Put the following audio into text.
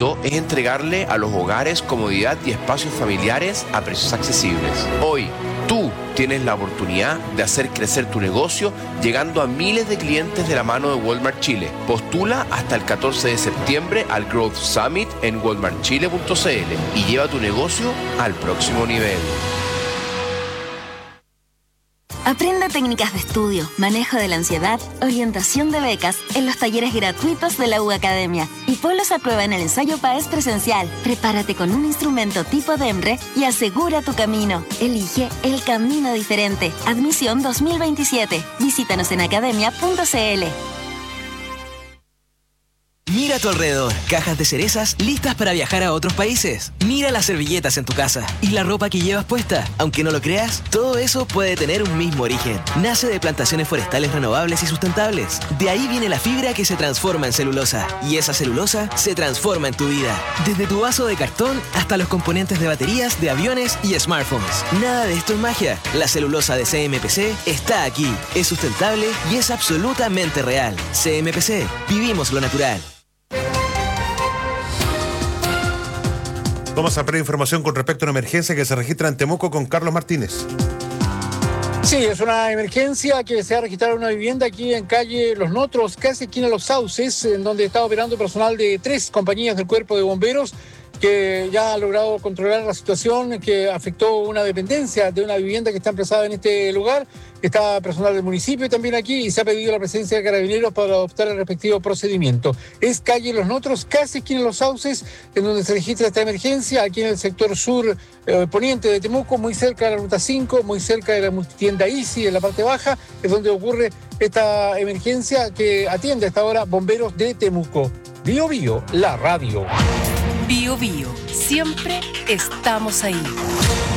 propósito es entregarle a los hogares comodidad y espacios familiares a precios accesibles. Hoy, tú tienes la oportunidad de hacer crecer tu negocio llegando a miles de clientes de la mano de Walmart Chile. Postula hasta el 14 de septiembre al Growth Summit en walmartchile.cl y lleva tu negocio al próximo nivel. Aprende técnicas de estudio, manejo de la ansiedad, orientación de becas en los talleres gratuitos de la U Academia y ponlos a prueba en el ensayo PAES presencial. Prepárate con un instrumento tipo DEMRE y asegura tu camino. Elige el camino diferente. Admisión 2027. Visítanos en academia.cl. Mira a tu alrededor, cajas de cerezas listas para viajar a otros países. Mira las servilletas en tu casa y la ropa que llevas puesta. Aunque no lo creas, todo eso puede tener un mismo origen. Nace de plantaciones forestales renovables y sustentables. De ahí viene la fibra que se transforma en celulosa. Y esa celulosa se transforma en tu vida. Desde tu vaso de cartón hasta los componentes de baterías de aviones y smartphones. Nada de esto es magia. La celulosa de CMPC está aquí. Es sustentable y es absolutamente real. CMPC, vivimos lo natural. Vamos a pedir información con respecto a una emergencia que se registra en Temuco con Carlos Martínez. Sí, es una emergencia que se ha registrado en una vivienda aquí en calle Los Notros, casi esquina Los Sauces, en donde está operando personal de 3 compañías del Cuerpo de Bomberos, que ya ha logrado controlar la situación que afectó una dependencia de una vivienda que está emplazada en este lugar. Está personal del municipio también aquí y se ha pedido la presencia de carabineros para adoptar el respectivo procedimiento. Es calle Los Notros, casi esquina Los Sauces, en donde se registra esta emergencia, aquí en el sector sur poniente de Temuco, muy cerca de la Ruta 5, muy cerca de la multitienda Easy, en la parte baja, es donde ocurre esta emergencia que atiende hasta ahora Bomberos de Temuco. Bio Bio, la radio. Bio Bio, siempre estamos ahí.